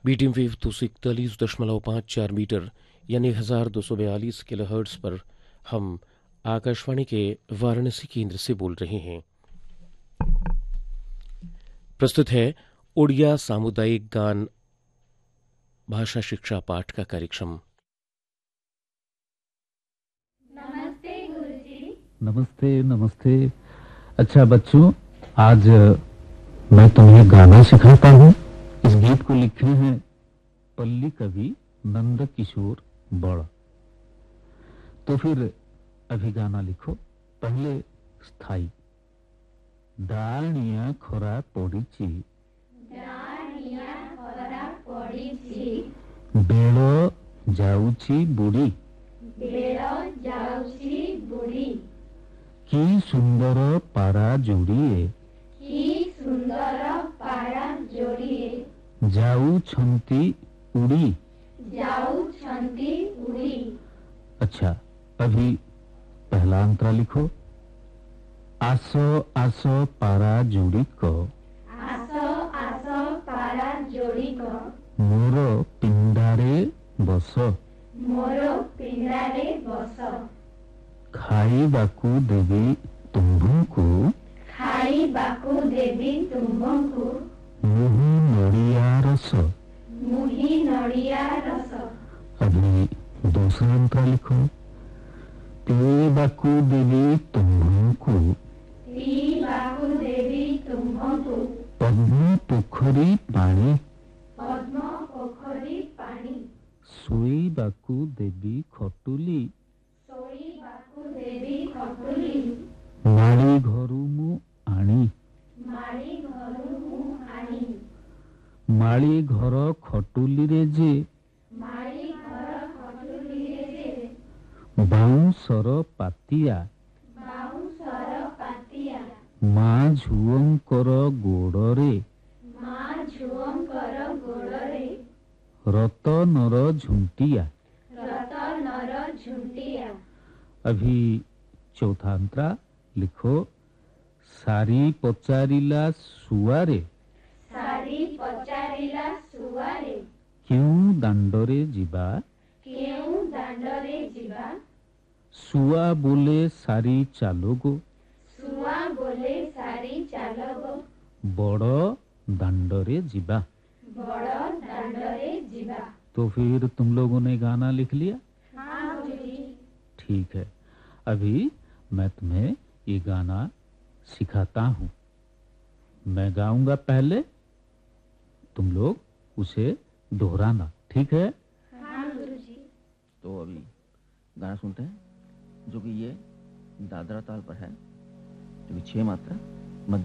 Medium wave 241.54 metre यानी 1242 kilohertz पर हम आकाशवाणी के वाराणसी केंद्र से बोल रहे हैं। प्रस्तुत है उड़िया सामुदायिक गान भाषा शिक्षा पाठ का कार्यक्रम। नमस्ते गुरुजी। नमस्ते नमस्ते। अच्छा बच्चों, आज मैं तुम्हें गाना सिखाता हूँ। इस गीत को लिखे हैं पल्ली कवि नंद किशोर बड़। तो फिर अभी गाना लिखो। पहले स्थाई। दाणिया खरा पड़ीची, दाणिया खरा पड़ीची, बेଳ जाउची बुड़ी, बेଳ जाउची बुड़ी, कि सुंदर पारा जोड़िए, कि सुंदर पारा जोड़िए, जाउछंती उड़ी। जाउछंती उड़ी। अच्छा, अभी पहला अंतरा लिखो। आसो आसो पारा जोड़ी को, आसो आसो पारा जोड़ी को, मोर पिंडारे बस, मोर पिंडारे बस, खाइबाकू देवी तुम्भंकु, खाइबाकू देवी तुम्भंकु, मुही नड़िया रस। मुही नड़िया रस। अभी दूसरा अंतरा लिखो। पीबाकू देवी तुम्भंकु, पीबाकू देवी तुम्भंकु, पद्म पोखरी पानी, पद्म पोखरी पानी, शोइबाकू देवी खटुली, शोइबाकू देवी खटुली, माड़ी घरू मु आनी, माड़ी घरू मु आनी, माड़ी घर खटुली रे जे, माड़ी घर खटुली रे, बाउंसर पातिया, बाउंसर पातिया, माँ झुअंकर गोड़रे, माँ झुअंकर गोड़रे, रतनर झुंटिया। रतनर झुंटिया। अभी चौथा अंतरा लिखो। सारी पचारिला सुआरे, सारी पचारिला सुआरे, क्यों दांडरे जीवा, केउ दांडरे जीवा, सुआ बोले सारी चालोगो, सुआ बोले सारी चालगो, बड़ दांडरे जीवा। बड़ दांडरे जीवा। तो फिर तुम लोगों ने गाना लिख लिया? हाँ गुरुजी। ठीक है, अभी मैं तुम्हें ये गाना सिखाता हूँ। मैं गाऊंगा पहले, तुम लोग उसे दोहराना, ठीक है? हाँ गुरुजी। तो अभी गाना सुनते हैं, जो कि ये दादरा ताल पर है, जो कि 6 मात्रा